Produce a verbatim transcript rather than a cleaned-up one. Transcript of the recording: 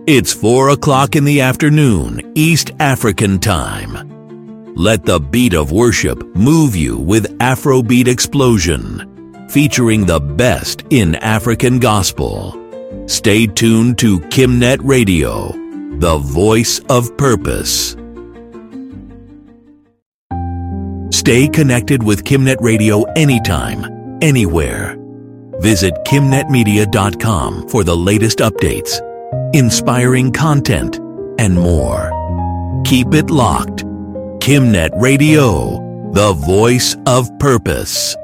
It's four o'clock in the afternoon, East African time. Let the beat of worship move you with Afrobeat Explosion, featuring the best in African gospel. Stay tuned to Kimnet Radio, the voice of purpose. Stay connected with Kimnet Radio anytime, anywhere. Visit kimnet media dot com for the latest updates, inspiring content, and more. Keep it locked. Kimnet Radio, the voice of purpose.